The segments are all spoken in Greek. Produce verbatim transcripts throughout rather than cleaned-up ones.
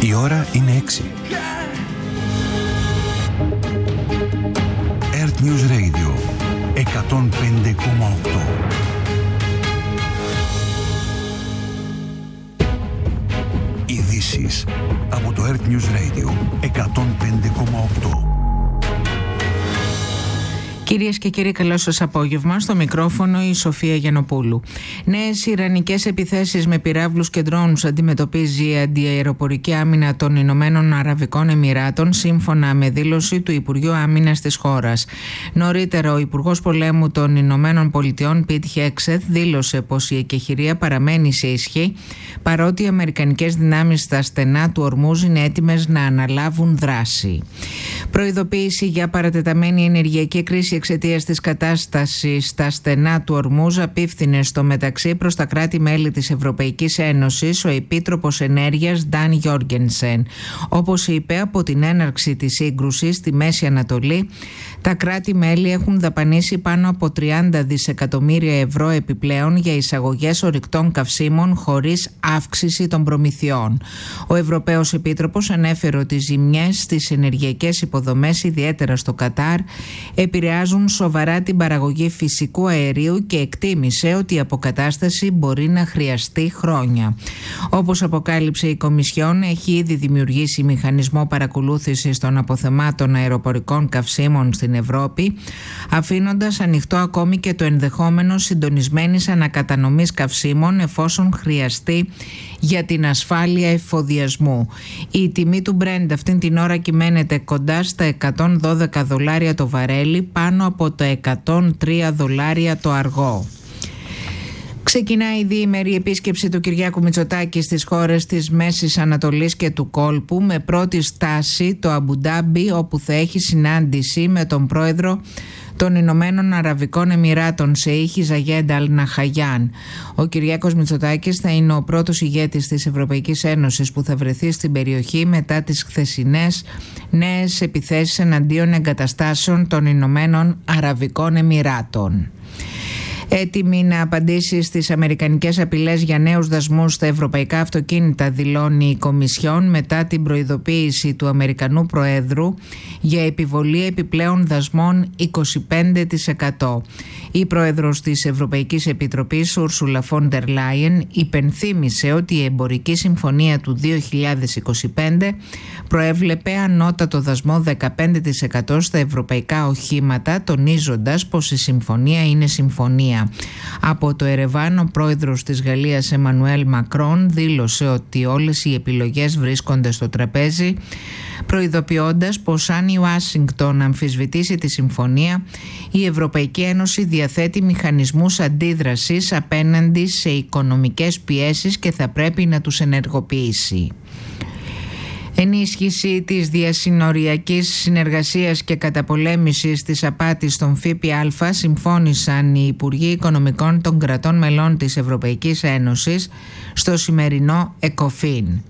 Η ώρα είναι έξι. Earth News Radio εκατόν πέντε κόμμα οκτώ. Ειδήσεις από το Earth News Radio εκατόν πέντε κόμμα οκτώ. Κυρίες και κύριοι, καλό σας απόγευμα. Στο μικρόφωνο η Σοφία Γιαννοπούλου. Νέες ιρανικές επιθέσεις με πυράβλους και ντρόουνς αντιμετωπίζει η αντιαεροπορική άμυνα των Ηνωμένων Αραβικών Εμιράτων, σύμφωνα με δήλωση του Υπουργείου Άμυνας της χώρας. Νωρίτερα, ο Υπουργός Πολέμου των Ηνωμένων Πολιτειών, Πιτ Χέξεθ, δήλωσε πως η εκεχηρία παραμένει σε ισχύ, παρότι οι αμερικανικές δυνάμεις στα στενά του Ορμούζ είναι έτοιμες να αναλάβουν δράση. Προειδοποίηση για παρατεταμένη ενεργειακή κρίση εξαιτίας της κατάστασης στα στενά του Ορμούζ απίφθινε στο μεταξύ προς τα κράτη-μέλη της Ευρωπαϊκής Ένωσης ο Επίτροπος Ενέργειας Νταν Γιόργενσεν. Όπως είπε, από την έναρξη της σύγκρουσης στη Μέση Ανατολή, τα κράτη-μέλη έχουν δαπανίσει πάνω από τριάντα δισεκατομμύρια ευρώ επιπλέον για εισαγωγές ορυκτών καυσίμων χωρίς αύξηση των προμηθειών. Ο Ευρωπαίος Επίτροπος ανέφερε ότι οι ζημιές στις ενεργειακές υποδομές, ιδιαίτερα στο Κατάρ, επηρεάζουν σοβαρά την παραγωγή φυσικού αερίου και εκτίμησε ότι η αποκατάσταση μπορεί να χρειαστεί χρόνια. Όπως αποκάλυψε η Κομισιόν, έχει ήδη δημιουργήσει μηχανισμό παρακολούθησης των αποθεμάτων αεροπορικών καυσίμων στην Ευρώπη, αφήνοντας ανοιχτό ακόμη και το ενδεχόμενο συντονισμένης ανακατανομής καυσίμων εφόσον χρειαστεί για την ασφάλεια εφοδιασμού. Η τιμή του Brent αυτήν την ώρα κυμαίνεται κοντά στα εκατόν δώδεκα δολάρια το βαρέλι, πάνω από τα εκατόν τρία δολάρια το αργό. Ξεκινάει η διήμερη επίσκεψη του Κυριάκου Μητσοτάκη στις χώρες της Μέσης Ανατολής και του Κόλπου, με πρώτη στάση το Αμπουντάμπι, όπου θα έχει συνάντηση με τον πρόεδρο των Ηνωμένων Αραβικών Εμιράτων, Σεΐχ Ζαγέντ Αλ Ναχαγιάν. Ο Κυριάκος Μητσοτάκης θα είναι ο πρώτος ηγέτης της Ευρωπαϊκής Ένωσης που θα βρεθεί στην περιοχή μετά τις χθεσινές νέες επιθέσεις εναντίον εγκαταστάσεων των Ηνωμένων Αραβικών Εμιράτων. Έτοιμη να απαντήσει στις αμερικανικές απειλές για νέους δασμούς στα ευρωπαϊκά αυτοκίνητα, δηλώνει η Κομισιόν μετά την προειδοποίηση του Αμερικανού Προέδρου για επιβολή επιπλέον δασμών είκοσι πέντε τοις εκατό. Η Πρόεδρος της Ευρωπαϊκής Επιτροπής, Ούρσουλα φον ντερ Λάιεν, υπενθύμησε ότι η εμπορική συμφωνία του δύο χιλιάδες είκοσι πέντε προέβλεπε ανώτατο δασμό δεκαπέντε τοις εκατό στα ευρωπαϊκά οχήματα, τονίζοντας πως η συμφωνία είναι συμφωνία. Από το Ερεβάν, ο πρόεδρος της Γαλλίας Εμμανουέλ Μακρόν δήλωσε ότι όλες οι επιλογές βρίσκονται στο τραπέζι, προειδοποιώντας πως αν η Ουάσιγκτον αμφισβητήσει τη συμφωνία, η Ευρωπαϊκή Ένωση διαθέτει μηχανισμούς αντίδρασης απέναντι σε οικονομικές πιέσεις και θα πρέπει να τους ενεργοποιήσει. Ενίσχυση της διασυνοριακής συνεργασίας και καταπολέμησης της απάτης στον ΦΠΑ συμφώνησαν οι Υπουργοί Οικονομικών των κρατών μελών της Ευρωπαϊκής Ένωσης στο σημερινό ΕΚΟΦΗΝ.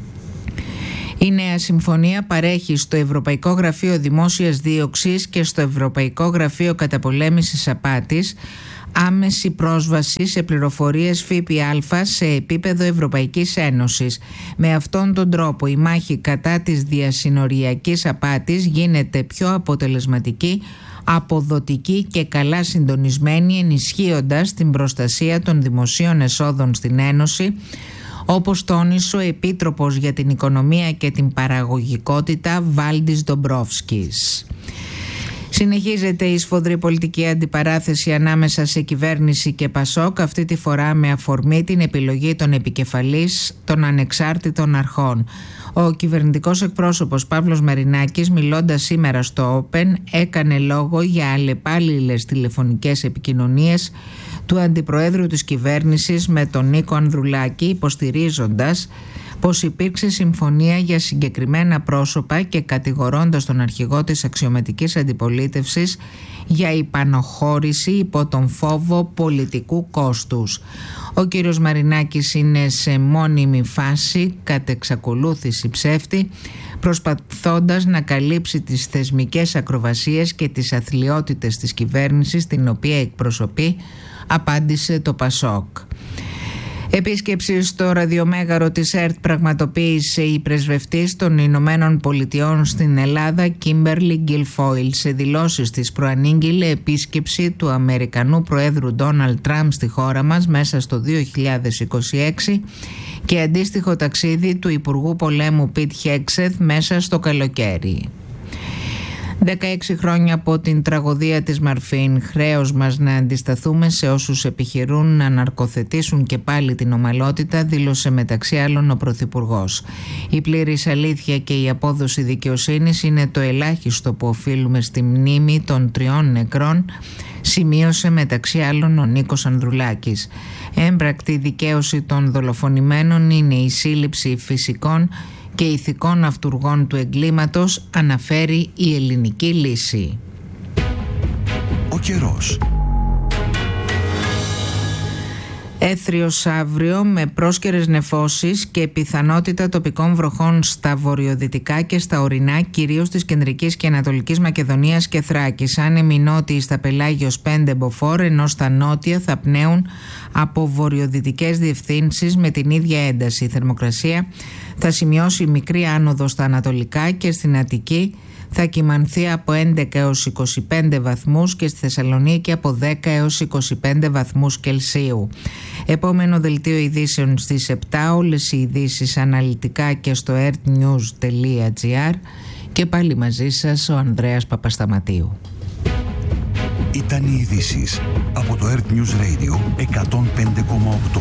Η νέα συμφωνία παρέχει στο Ευρωπαϊκό Γραφείο Δημόσιας Δίωξης και στο Ευρωπαϊκό Γραφείο Καταπολέμησης Απάτης άμεση πρόσβαση σε πληροφορίες ΦΠΑ σε επίπεδο Ευρωπαϊκής Ένωσης. Με αυτόν τον τρόπο η μάχη κατά της διασυνοριακής απάτης γίνεται πιο αποτελεσματική, αποδοτική και καλά συντονισμένη, ενισχύοντας την προστασία των δημοσίων εσόδων στην Ένωση, όπως τόνισε ο Επίτροπος για την Οικονομία και την Παραγωγικότητα Βάλντις Ντομπρόφσκης. Συνεχίζεται η σφοδρή πολιτική αντιπαράθεση ανάμεσα σε κυβέρνηση και Πασόκ, αυτή τη φορά με αφορμή την επιλογή των επικεφαλής των ανεξάρτητων αρχών. Ο κυβερνητικός εκπρόσωπος Παύλος Μαρινάκης, μιλώντας σήμερα στο Open, έκανε λόγο για αλλεπάλληλες τηλεφωνικές επικοινωνίες του Αντιπροέδρου της κυβέρνησης με τον Νίκο Ανδρουλάκη, υποστηρίζοντας πως υπήρξε συμφωνία για συγκεκριμένα πρόσωπα και κατηγορώντας τον αρχηγό της αξιωματικής αντιπολίτευσης για υπανοχώρηση υπό τον φόβο πολιτικού κόστους. Ο κύριος Μαρινάκης είναι σε μόνιμη φάση κατ' εξακολούθηση ψεύτη, προσπαθώντας να καλύψει τις θεσμικές ακροβασίες και τις αθλιότητες της κυβέρνησης την οποία εκπροσωπεί, απάντησε το Πασόκ. Επίσκεψη στο ραδιομέγαρο της ΕΡΤ πραγματοποίησε η πρεσβευτής των Ηνωμένων Πολιτειών στην Ελλάδα, Κίμπερλι Γκιλφόιλ. Σε δηλώσεις της προανήγγειλε επίσκεψη του Αμερικανού Προέδρου Ντόναλντ Τραμπ στη χώρα μας μέσα στο δύο χιλιάδες είκοσι έξι και αντίστοιχο ταξίδι του Υπουργού Πολέμου Πιτ Χέξεθ μέσα στο καλοκαίρι. δεκαέξι χρόνια από την τραγωδία της Μαρφίν, χρέος μας να αντισταθούμε σε όσους επιχειρούν να ναρκοθετήσουν και πάλι την ομαλότητα, δήλωσε μεταξύ άλλων ο Πρωθυπουργός. Η πλήρης αλήθεια και η απόδοση δικαιοσύνης είναι το ελάχιστο που οφείλουμε στη μνήμη των τριών νεκρών, σημείωσε μεταξύ άλλων ο Νίκος Ανδρουλάκης. Έμπρακτη δικαίωση των δολοφονημένων είναι η σύλληψη φυσικών και ηθικών αυτουργών του εγκλήματος, αναφέρει η Ελληνική Λύση. Ο καιρός. Έθριος αύριο με πρόσκαιρες νεφώσεις και πιθανότητα τοπικών βροχών στα βορειοδυτικά και στα ορεινά, κυρίως της κεντρικής και ανατολικής Μακεδονίας και Θράκης. Άνεμοι νότιοι στα Πελάγιος πέντε μποφόρ, ενώ στα νότια θα πνέουν από βορειοδυτικές διευθύνσεις με την ίδια ένταση. Η θερμοκρασία θα σημειώσει μικρή άνοδο στα ανατολικά και στην Αττική θα κυμανθεί από έντεκα έως είκοσι πέντε βαθμούς και στη Θεσσαλονίκη από δέκα έως είκοσι πέντε βαθμούς Κελσίου. Επόμενο δελτίο ειδήσεων στις επτά, όλες οι ειδήσεις αναλυτικά και στο ertnews τελεία gr και πάλι μαζί σας ο Ανδρέας Παπασταματίου. Ήταν οι ειδήσεις από το Earth News Radio εκατόν πέντε κόμμα οκτώ.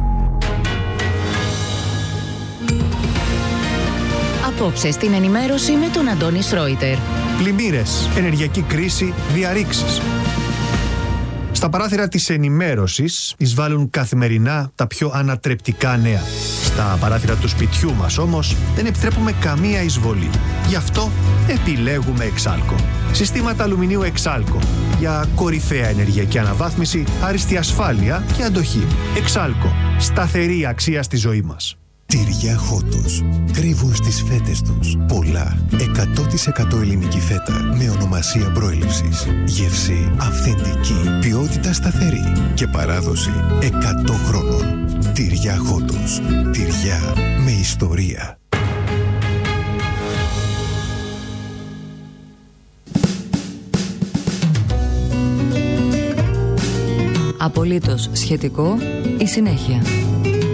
Απόψε στην ενημέρωση με τον Αντώνη Σρόιτερ. Πλημμύρες, ενεργειακή κρίση, διαρρήξεις. Στα παράθυρα της ενημέρωσης εισβάλλουν καθημερινά τα πιο ανατρεπτικά νέα. Στα παράθυρα του σπιτιού μας όμως δεν επιτρέπουμε καμία εισβολή. Γι' αυτό επιλέγουμε Εξάλκο. Συστήματα αλουμινίου Εξάλκο για κορυφαία ενεργειακή αναβάθμιση, άριστη ασφάλεια και αντοχή. Εξάλκο. Σταθερή αξία στη ζωή μας. Τυριά Χότος. Κρύβουν στις φέτες τους πολλά. εκατό τοις εκατό ελληνική φέτα με ονομασία προέλευσης. Γεύση αυθεντική. Ποιότητα σταθερή. Και παράδοση εκατό χρόνων. Τυριά Χότος. Τυριά με ιστορία. Απολύτως σχετικό η συνέχεια.